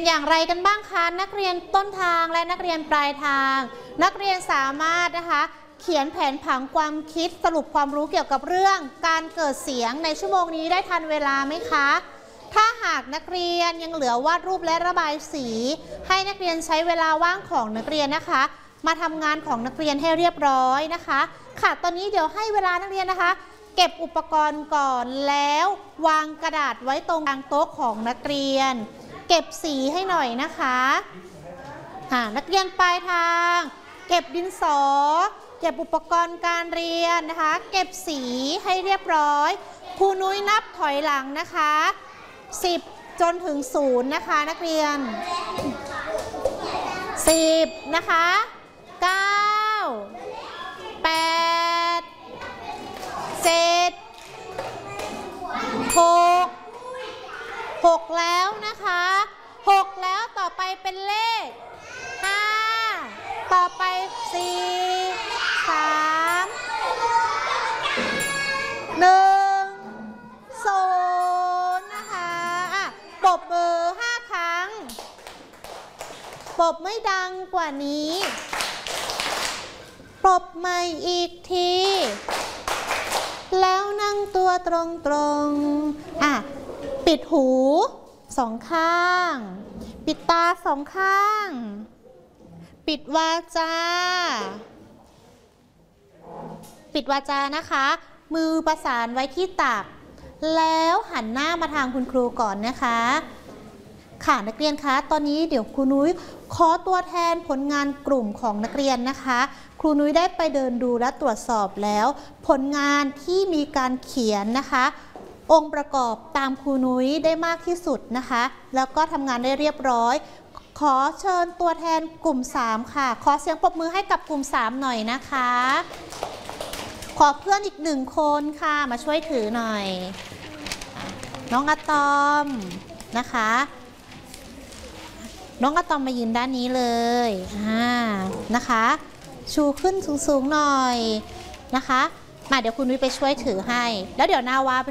อย่างไรกันบ้างคะนักเรียนต้นทางและนักเรียนปลายทางนักเรียนสามารถนะคะเขียนแผนผังความคิดสรุปความรู้เกี่ยวกับเรื่องการเกิดเสียงในชั่วโมงนี้ได้ทันเวลาไหมคะถ้าหากนักเรียนยังเหลือวาดรูปและระบายสีให้นักเรียนใช้เวลาว่างของนักเรียนนะคะมาทำงานของนักเรียนให้เรียบร้อยนะคะค่ะตอนนี้เดี๋ยวให้เวลานักเรียนนะคะเก็บอุปกรณ์ก่อนแล้ววางกระดาษไว้ตรงกลางโต๊ะของนักเรียนเก็บสีให้หน่อยนะคะนักเรียนปลายทางเก็บดินสอเก็บอุปกรณ์การเรียนนะคะเก็บสีให้เรียบร้อยครูนุ้ยนับถอยหลังนะคะ10จนถึง0นะคะนักเรียน10นะคะ9 8 7 6แล้วนะคะ6แล้วต่อไปเป็นเลข5ต่อไป4 3 1 0นะคะปรบมือ5ครั้งปรบไม่ดังกว่านี้ปรบใหม่อีกทีแล้วนั่งตัวตรงๆปิดหู2ข้างปิดตา2ข้างปิดวาจานะคะมือประสานไว้ที่ตักแล้วหันหน้ามาทางคุณครูก่อนนะคะค่ะนักเรียนคะตอนนี้เดี๋ยวครูนุ้ยขอตัวแทนผลงานกลุ่มของนักเรียนนะคะครูนุ้ยได้ไปเดินดูและตรวจสอบแล้วผลงานที่มีการเขียนนะคะองค์ประกอบตามครูนุ้ยได้มากที่สุดนะคะแล้วก็ทำงานได้เรียบร้อยขอเชิญตัวแทนกลุ่ม3ค่ะขอเสียงปรบมือให้กับกลุ่ม3หน่อยนะคะขอเพื่อนอีก1คนค่ะมาช่วยถือหน่อยน้องอะตอมนะคะน้องอะตอมมายืนด้านนี้เลยนะคะชูขึ้นสูงๆหน่อยนะคะมาเดี๋ยวคุณนุ้ยไปช่วยถือให้แล้วเดี๋ยวนาวา